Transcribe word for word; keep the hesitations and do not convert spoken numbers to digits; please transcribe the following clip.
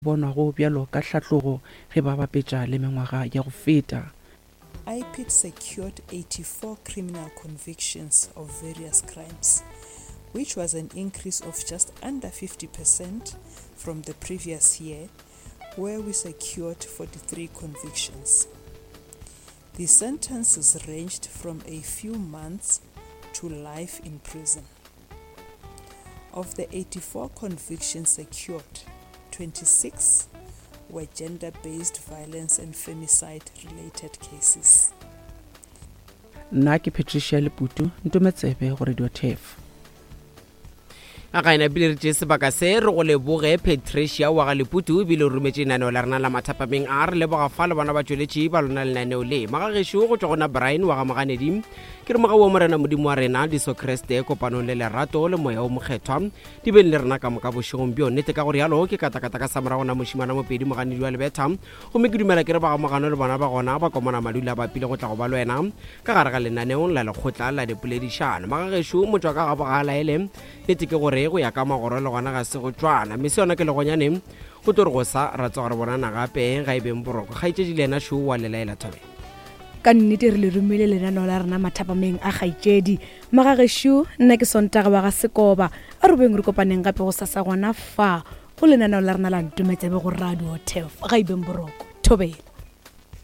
bonwa go bjalo ka hlahlogo ge ba bapetša le mengwaga ya go feta. I P I D secured eighty-four criminal convictions of various crimes, which was an increase of just under fifty percent from the previous year, where we secured forty-three convictions. The sentences ranged from a few months to life in prison. Of the eighty-four convictions secured, twenty-six were gender-based violence and femicide-related cases. Nna ke Patricia Leputu, Ntometsebe go Radio Tef. a ga ina bile re tse sebaka se re go leboge Patricia wa ga Leputu bile rumetse nano la rena la mathapameng a re leboga fa le bona ba tšweletše ba lona le naneo le magagesho go tswa gona Brian wa ga Moganedi ke re moga wa morena modimo wa rena diso Kriste kopanong le lerato le moya o mokgethwa di beng le rena ka moka bošegong bjo nnete ka gore yalo ke katakata ka samara gona mošimana mopedi Moganedi wa lebetha gomme ke dumela ke re ba ga Mogano le bona ba gona ba komana madula ba pile go tla go ba lwena ka gare ga lenaneong la lekgotla la dipoledišano magagesho motswa ka ga bogala ele nnete ke gore go ya ka magoro le gona ga se go tswana mme se yona ke le gonyane go tlo re go sa ra tswa gore bonana gape ga e beng boroko ga itse le ena show wa lelaela Thobe ka nnete re le rumile lenaneo la rena mathapameng a gaitšedi magagesho nna ke Sontaga wa ga Sekoba a re beng re kopaneng gape go sasa gona fa go lenaneo la rena la Ntometsebe go Radio Tef ga e beng boroko Thobela.